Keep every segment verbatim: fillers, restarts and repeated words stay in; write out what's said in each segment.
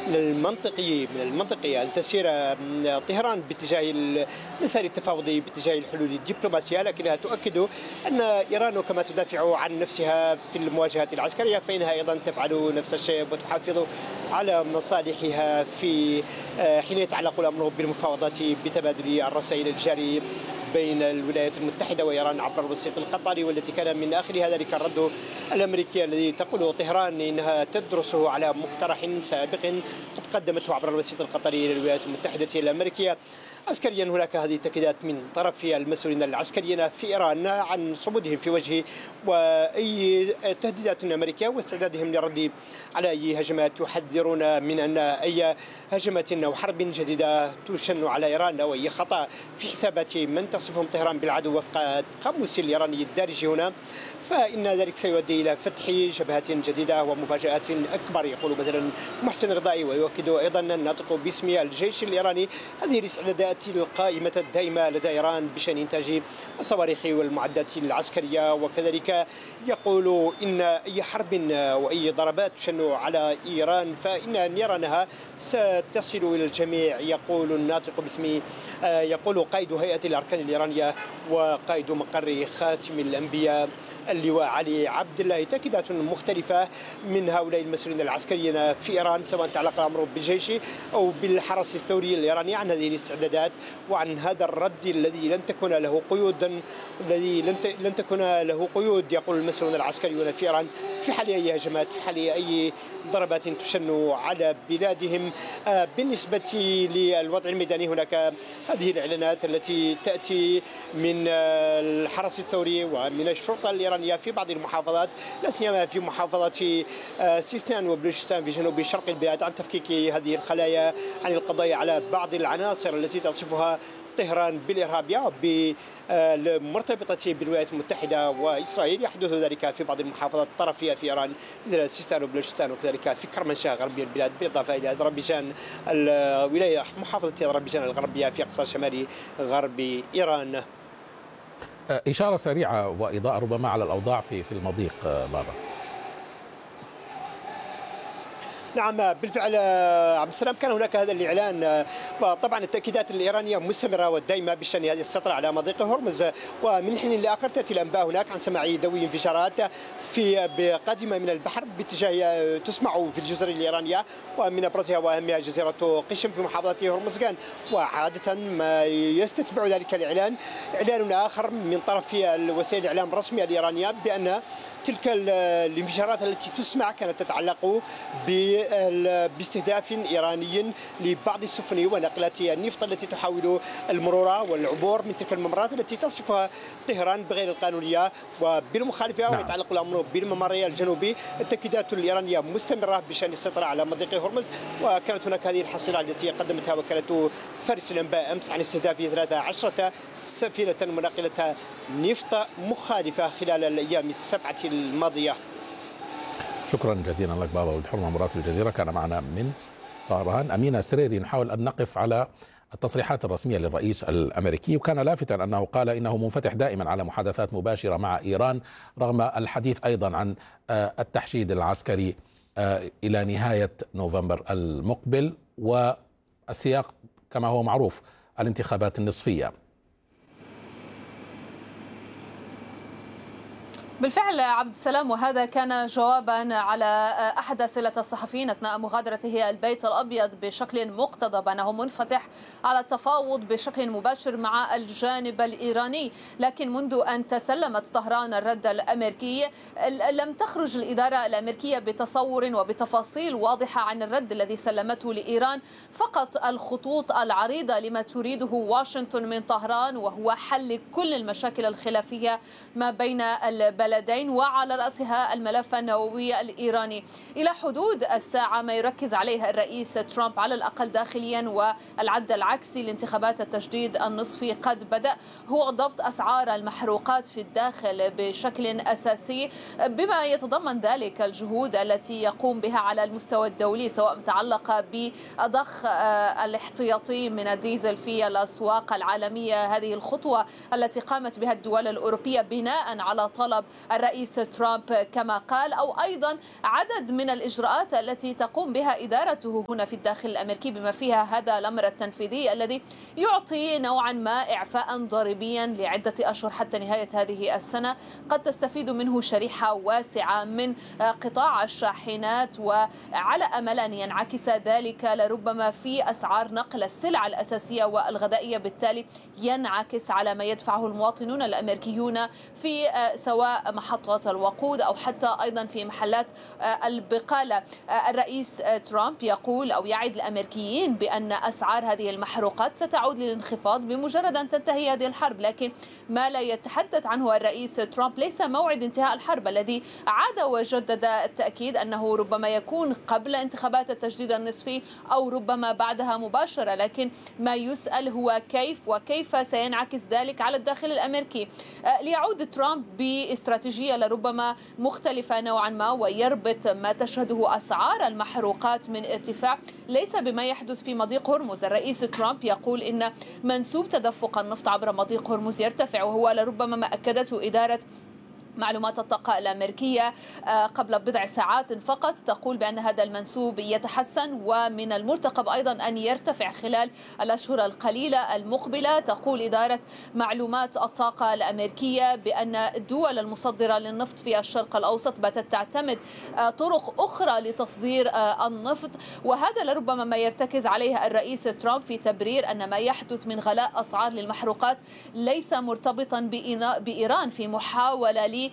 من المنطقي من المنطقي أن تسير طهران باتجاه المسار التفاوضي باتجاه الحلول الدبلوماسية، لكنها تؤكد أن إيران كما تدافع عن نفسها في المواجهات العسكرية فإنها أيضا تفعل نفس الشيء وتحافظ على مصالحها في حين يتعلق الأمر بالمفاوضات بتبادل الرسائل الجاري بين الولايات المتحدة وإيران عبر الوسيط القطري، والتي كان من آخرها ذلك الرد الأمريكي الذي تقول طهران إنها تدرسه على مقترح سابق قد قدمته عبر الوسيط القطري إلى الولايات المتحدة الأمريكية. عسكريا هناك هذه التأكيدات من طرف المسؤولين العسكريين في إيران عن صمودهم في وجه وأي تهديدات أمريكية واستعدادهم للرد على أي هجمات، يحذرون من أن أي هجمات أو حرب جديدة تشن على إيران أو أي خطأ في حسابات من تصفهم طهران بالعدو وفق قاموس الإيراني الدارج هنا، فإن ذلك سيؤدي إلى فتح جبهات جديدة ومفاجآت أكبر. يقول مثلا محسن رضائي ويؤكد أيضا الناطق باسم الجيش الإيراني هذه الاستعدادات القائمة الدائمة لدى إيران بشأن إنتاج الصواريخ والمعدات العسكرية، وكذلك يقول إن أي حرب وأي ضربات تشن على إيران فإن نيرانها ستصل إلى الجميع. يقول الناطق باسم يقول قائد هيئة الأركان الإيرانية وقائد مقر خاتم الأنبياء اللواء علي عبد الله تأكيدات مختلفة من هؤلاء المسؤولين العسكريين في إيران، سواء تعلق الأمر بالجيش أو بالحرس الثوري الإيراني، عن هذه الاستعدادات وعن هذا الرد الذي لن تكون له قيود الذي لن تكون له قيود. يقول المسؤولون العسكريون في إيران في حال أي هجمات، في حال أي ضربات تشن على بلادهم. بالنسبة للوضع الميداني هناك هذه الإعلانات التي تأتي من الحرس الثوري ومن الشرطة الإيرانية في بعض المحافظات، لا سيما في محافظة سيستان وبلوشستان في جنوب شرق البلاد، عن تفكيك هذه الخلايا عن القضاء على بعض العناصر التي تصفها طهران بالإرهابية المرتبطة بالولايات المتحدة وإسرائيل. يحدث ذلك في بعض المحافظات الطرفية في إيران مثل سيستان وبلوشستان، وكذلك في كرمانشاه غربي البلاد، بالإضافة إلى أذربيجان الولاية محافظة أذربيجان الغربية في أقصى شمال غرب إيران. إشارة سريعة وإضاءة ربما على الأوضاع في في المضيق بابا. نعم بالفعل عبد السلام، كان هناك هذا الإعلان، وطبعا التأكيدات الإيرانية مستمرة والدائمة بشأن هذه السيطرة على مضيق هرمز، ومن حين لآخر تأتي الأنباء هناك عن سماع دوي انفجارات في بقادمة من البحر باتجاه تسمع في الجزر الإيرانية، ومن أبرزها وأهمها جزيرة قشم في محافظة هرمزغان. وعادة ما يستتبع ذلك الإعلان إعلان آخر من طرف وسائل الإعلام الرسمية الإيرانية بأن تلك الانفجارات التي تسمع كانت تتعلق باستهداف إيراني لبعض السفن وناقلات النفط التي تحاول المرور والعبور من تلك الممرات التي تصفها طهران بغير القانونية وبالمخالفة. نعم. ويتعلق الأمر بالممر الجنوبي. التأكيدات الإيرانية مستمرة بشأن السيطرة على مضيق هرمز، وكانت هناك هذه الحصيلة التي قدمتها وكالة فارس الأنباء أمس عن استهداف ثلاث عشرة سفينة مناقلة نفط مخالفة خلال الأيام السبعة الماضية. شكرا جزيلا لك بابا والحرمة مراسل الجزيرة، كان معنا من طهران. أمينة سريري، نحاول أن نقف على التصريحات الرسمية للرئيس الأمريكي، وكان لافتا أنه قال إنه منفتح دائما على محادثات مباشرة مع إيران رغم الحديث أيضا عن التحشيد العسكري إلى نهاية نوفمبر المقبل، والسياق كما هو معروف الانتخابات النصفية. بالفعل عبد السلام، وهذا كان جوابا على أحد أسئلة الصحفيين أثناء مغادرته البيت الأبيض بشكل مقتضب أنه منفتح على التفاوض بشكل مباشر مع الجانب الإيراني. لكن منذ أن تسلمت طهران الرد الأمريكي لم تخرج الإدارة الأمريكية بتصور وبتفاصيل واضحة عن الرد الذي سلمته لإيران، فقط الخطوط العريضة لما تريده واشنطن من طهران، وهو حل كل المشاكل الخلافية ما بين البلدين البلدين وعلى رأسها الملف النووي الإيراني. إلى حدود الساعة ما يركز عليه الرئيس ترامب على الأقل داخليا والعد العكسي لانتخابات التجديد النصفي قد بدأ هو ضبط أسعار المحروقات في الداخل بشكل أساسي، بما يتضمن ذلك الجهود التي يقوم بها على المستوى الدولي، سواء متعلقة بضخ الاحتياطي من الديزل في الأسواق العالمية. هذه الخطوة التي قامت بها الدول الأوروبية بناء على طلب الرئيس ترامب كما قال، أو أيضا عدد من الإجراءات التي تقوم بها إدارته هنا في الداخل الأمريكي، بما فيها هذا الأمر التنفيذي الذي يعطي نوعا ما إعفاء ضريبيا لعدة أشهر حتى نهاية هذه السنة، قد تستفيد منه شريحة واسعة من قطاع الشاحنات، وعلى أمل أن ينعكس ذلك لربما في أسعار نقل السلع الأساسية والغذائية، بالتالي ينعكس على ما يدفعه المواطنون الأمريكيون في سواء محطات الوقود أو حتى أيضا في محلات البقالة. الرئيس ترامب يقول أو يعد الأمريكيين بأن أسعار هذه المحروقات ستعود للانخفاض بمجرد أن تنتهي هذه الحرب، لكن ما لا يتحدث عنه الرئيس ترامب ليس موعد انتهاء الحرب الذي عاد وجدد التأكيد أنه ربما يكون قبل انتخابات التجديد النصفي أو ربما بعدها مباشرة، لكن ما يسأل هو كيف وكيف سينعكس ذلك على الداخل الأمريكي. ليعود ترامب باستراتيجية لربما مختلفة نوعا ما، ويربط ما تشهده أسعار المحروقات من ارتفاع ليس بما يحدث في مضيق هرمز. الرئيس ترامب يقول إن منسوب تدفق النفط عبر مضيق هرمز يرتفع، وهو لربما ما أكدته إدارة معلومات الطاقة الأمريكية قبل بضع ساعات فقط، تقول بأن هذا المنسوب يتحسن ومن المرتقب أيضا أن يرتفع خلال الأشهر القليلة المقبلة. تقول إدارة معلومات الطاقة الأمريكية بأن الدول المصدرة للنفط في الشرق الأوسط باتت تعتمد طرق أخرى لتصدير النفط، وهذا لربما ما يرتكز عليه الرئيس ترامب في تبرير أن ما يحدث من غلاء أسعار للمحروقات ليس مرتبطا بإيران في محاولة لي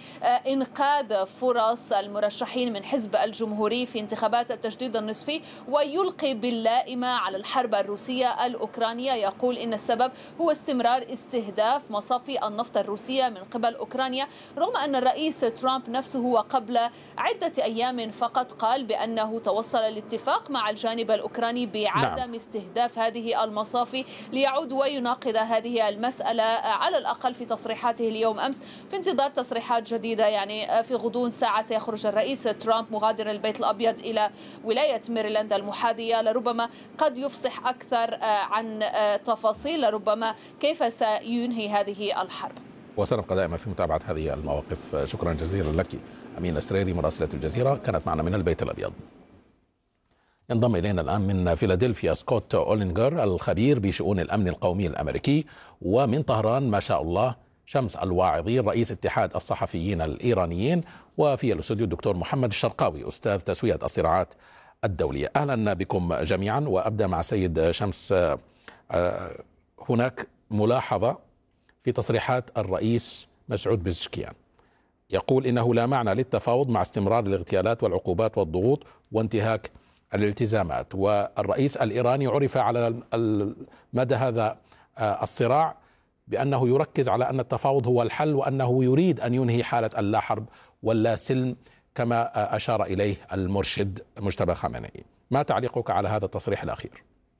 إنقاذ فرص المرشحين من حزب الجمهوري في انتخابات التجديد النصفي، ويلقي باللائمة على الحرب الروسية الأوكرانية. يقول إن السبب هو استمرار استهداف مصافي النفط الروسية من قبل أوكرانيا، رغم أن الرئيس ترامب نفسه وقبل عدة أيام فقط قال بأنه توصل لاتفاق مع الجانب الأوكراني بعدم نعم. استهداف هذه المصافي، ليعود ويناقض هذه المسألة على الأقل في تصريحاته اليوم أمس، في انتظار تصريحات جديدة. يعني في غضون ساعة سيخرج الرئيس ترامب مغادر البيت الأبيض إلى ولاية ميريلاند المحاذية، لربما قد يفصح أكثر عن تفاصيل لربما كيف سينهي هذه الحرب. وسنبقى دائما في متابعة هذه المواقف. شكرا جزيلا لك أمينة سريري مراسلة الجزيرة، كانت معنا من البيت الأبيض. ينضم إلينا الآن من فيلادلفيا سكوت أولينجر الخبير بشؤون الأمن القومي الأمريكي، ومن طهران ما شاء الله شمس الواعظي رئيس اتحاد الصحفيين الإيرانيين، وفي الاستوديو الدكتور محمد الشرقاوي أستاذ تسوية الصراعات الدولية. أهلا بكم جميعا، وأبدأ مع سيد شمس. هناك ملاحظة في تصريحات الرئيس مسعود بزشكيان، يقول إنه لا معنى للتفاوض مع استمرار الاغتيالات والعقوبات والضغوط وانتهاك الالتزامات. والرئيس الإيراني عرف على مدى هذا الصراع بأنه يركز على أن التفاوض هو الحل، وأنه يريد أن ينهي حالة اللا حرب واللا سلم كما أشار إليه المرشد مجتبى خامنئي. ما تعليقك على هذا التصريح الأخير؟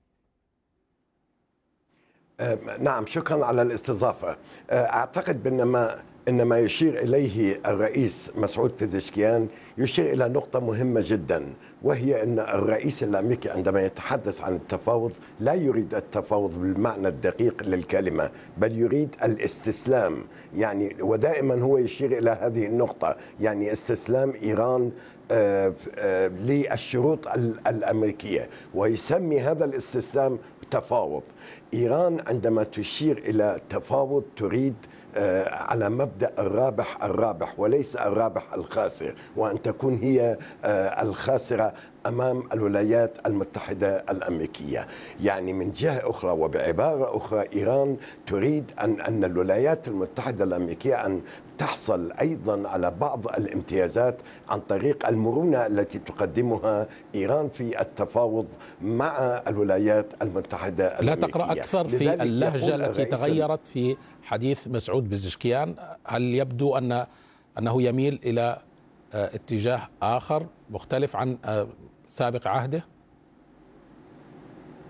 نعم، شكرا على الاستضافة. أعتقد بأن ما إنما يشير إليه الرئيس مسعود بزشكيان يشير إلى نقطة مهمة جدا، وهي أن الرئيس الأمريكي عندما يتحدث عن التفاوض لا يريد التفاوض بالمعنى الدقيق للكلمة، بل يريد الاستسلام. يعني ودائما هو يشير إلى هذه النقطة، يعني استسلام إيران آه آه للشروط الأمريكية، ويسمي هذا الاستسلام تفاوض. إيران عندما تشير إلى تفاوض تريد على مبدأ الرابح الرابح وليس الرابح الخاسر، وأن تكون هي الخاسرة أمام الولايات المتحدة الأمريكية. يعني من جهة أخرى وبعبارة أخرى إيران تريد أن أن الولايات المتحدة الأمريكية أن تحصل أيضا على بعض الامتيازات عن طريق المرونة التي تقدمها إيران في التفاوض مع الولايات المتحدة الأمريكية. لا تقرأ أكثر في اللهجة التي تغيرت في حديث مسعود بزشكيان؟ هل يبدو أن أنه يميل إلى اتجاه آخر مختلف عن سابق عهده؟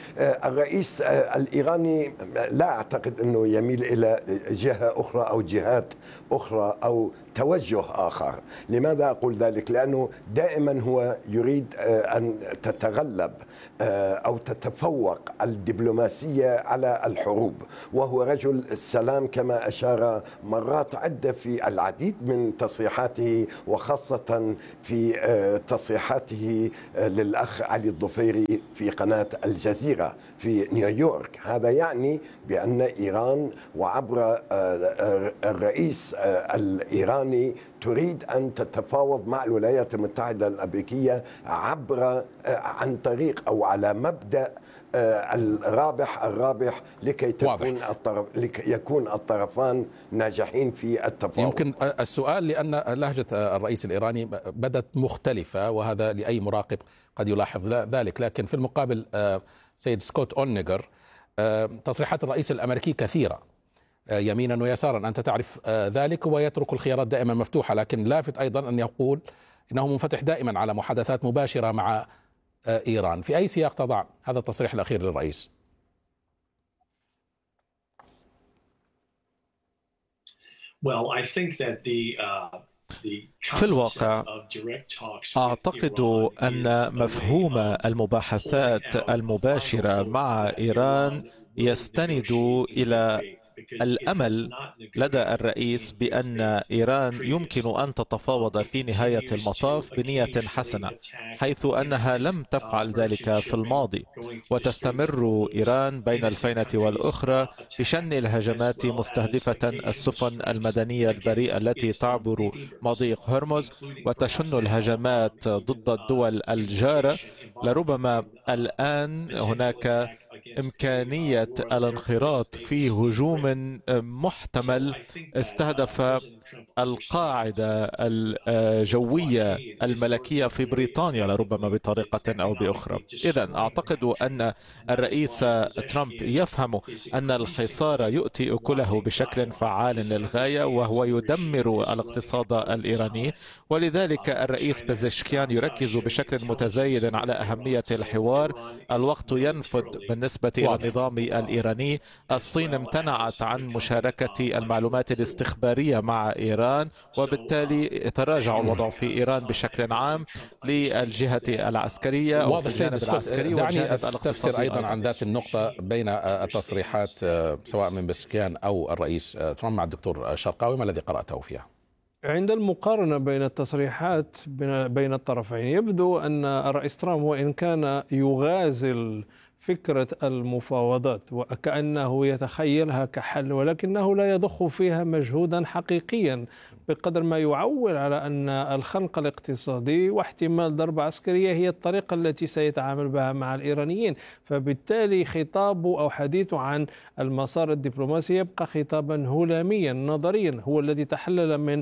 الرئيس الإيراني لا أعتقد أنه يميل إلى جهة أخرى أو جهات أخرى أو توجه آخر. لماذا أقول ذلك؟ لأنه دائما هو يريد أن تتغلب أو تتفوق الدبلوماسية على الحروب، وهو رجل السلام كما أشار مرات عدة في العديد من تصريحاته، وخاصة في تصريحاته للأخ علي الضفيري في قناة الجزيرة في نيويورك. هذا يعني بأن إيران وعبر الرئيس الإيراني تريد أن تتفاوض مع الولايات المتحدة الأمريكية عبر عن طريق أو على مبدأ الرابح الرابح لكي تكون الطرف لكي يكون الطرفان ناجحين في التفاوض. يمكن السؤال لأن لهجة الرئيس الإيراني بدت مختلفة، وهذا لأي مراقب قد يلاحظ ذلك، لكن في المقابل سيد سكوت أونيغر تصريحات الرئيس الأمريكي كثيرة يمينا ويسارا، أنت تعرف ذلك، ويترك الخيارات دائما مفتوحة، لكن لافت أيضا أن يقول إنه منفتح دائما على محادثات مباشرة مع إيران. في أي سياق تضع هذا التصريح الأخير للرئيس؟ في الواقع أعتقد أن مفهوم المباحثات المباشرة مع إيران يستند إلى الأمل لدى الرئيس بأن إيران يمكن أن تتفاوض في نهاية المطاف بنية حسنة، حيث أنها لم تفعل ذلك في الماضي، وتستمر إيران بين الفينة والأخرى بشن الهجمات مستهدفة السفن المدنية البريئة التي تعبر مضيق هرمز، وتشن الهجمات ضد الدول الجارة. لربما الآن هناك إمكانية الانخراط في هجوم محتمل استهدف القاعدة الجوية الملكية في بريطانيا لربما بطريقة أو بأخرى. إذن أعتقد أن الرئيس ترامب يفهم أن الحصار يؤتي أكله بشكل فعال للغاية، وهو يدمر الاقتصاد الإيراني، ولذلك الرئيس بيزشكيان يركز بشكل متزايد على أهمية الحوار. الوقت ينفد بالنسبة إلى النظام الإيراني. الصين امتنعت عن مشاركة المعلومات الاستخبارية مع إيران، وبالتالي تراجع الوضع في إيران بشكل عام للجهة العسكرية أو في الجانب العسكري. دعني أستفسر أيضا عن ذات النقطة بين التصريحات سواء من بيزشكيان أو الرئيس ترامب مع الدكتور شرقاوي، ما الذي قرأته فيها؟ عند المقارنة بين التصريحات بين الطرفين يبدو أن الرئيس ترامب وإن كان يغازل فكرة المفاوضات وكأنه يتخيلها كحل، ولكنه لا يضخ فيها مجهودا حقيقيا بقدر ما يعول على أن الخنق الاقتصادي واحتمال ضربة عسكرية هي الطريقة التي سيتعامل بها مع الإيرانيين. فبالتالي خطابه أو حديثه عن المسار الدبلوماسي يبقى خطابا هلاميا نظريا، هو الذي تحلل من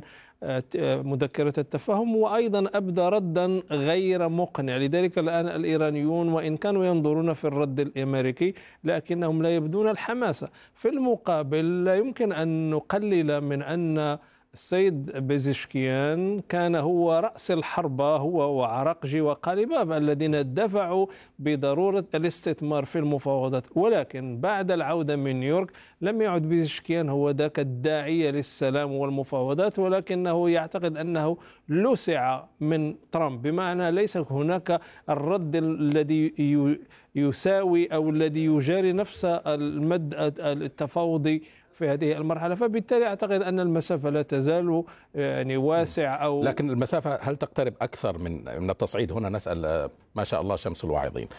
مذكرة التفاهم، وأيضا أبدى ردا غير مقنع. لذلك الآن الإيرانيون وإن كانوا ينظرون في الرد الأمريكي لكنهم لا يبدون الحماسة. في المقابل لا يمكن أن نقلل من أن السيد بيزشكيان كان هو رأس الحربة، هو وعراقجي وقالباف الذين دفعوا بضرورة الاستثمار في المفاوضات، ولكن بعد العودة من نيويورك لم يعد بيزشكيان هو ذاك الداعية للسلام والمفاوضات، ولكنه يعتقد أنه لسع من ترامب، بمعنى ليس هناك الرد الذي يساوي أو الذي يجاري نفس المد التفاوضي في هذه المرحلة. فبالتالي أعتقد أن المسافة لا تزال يعني واسع، أو لكن المسافة هل تقترب أكثر من من التصعيد؟ هنا نسأل ما شاء الله شمس الواعظين.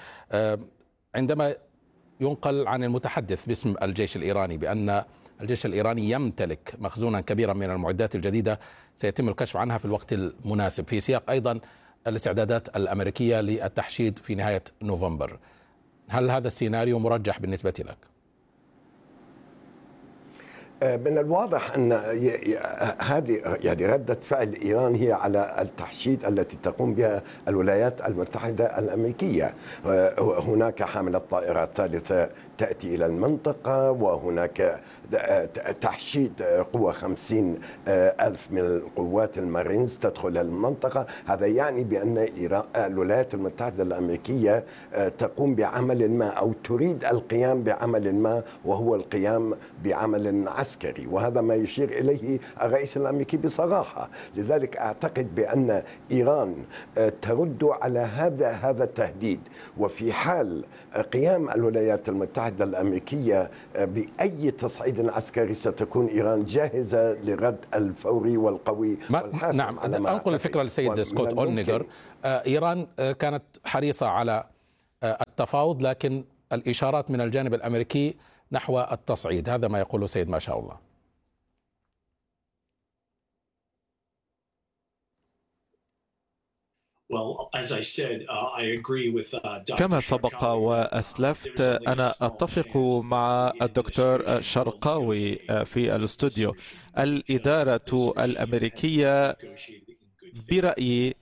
عندما ينقل عن المتحدث باسم الجيش الإيراني بأن الجيش الإيراني يمتلك مخزونا كبيرا من المعدات الجديدة سيتم الكشف عنها في الوقت المناسب، في سياق أيضا الاستعدادات الأمريكية للتحشيد في نهاية نوفمبر، هل هذا السيناريو مرجح بالنسبة لك؟ من الواضح أن هذه يعني ردة فعل إيران هي على التحشيد التي تقوم بها الولايات المتحدة الأمريكية. هناك حاملة طائرات ثالثة تأتي إلى المنطقة، وهناك تحشيد قوة خمسين ألف من القوات المارينز تدخل المنطقة. هذا يعني بأن الولايات المتحدة الأمريكية تقوم بعمل ما أو تريد القيام بعمل ما، وهو القيام بعمل عسكري، وهذا ما يشير إليه الرئيس الأمريكي بصراحة. لذلك أعتقد بأن إيران ترد على هذا هذا التهديد، وفي حال قيام الولايات المتحدة الأمريكية بأي تصعيد عسكري ستكون إيران جاهزة لرد الفوري والقوي والحاسم. نعم، أنقل الفكرة للسيد سكوت أولنيغر. إيران كانت حريصة على التفاوض، لكن الإشارات من الجانب الأمريكي نحو التصعيد، هذا ما يقوله سيد ما شاء الله. كما سبق وأسلفت، أنا أتفق مع الدكتور شرقاوي في الاستوديو. الإدارة الأمريكية برأيي